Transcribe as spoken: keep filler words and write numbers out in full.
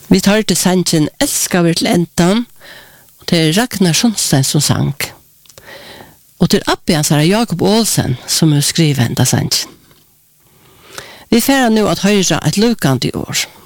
Vi tar til sangen Elskar vi til endan, og det er Ragnar Sundstein som sang. Og til Abbians er Jakob Olsen som er skriver enda sangen. Vi færer nå at høyre et lukande år.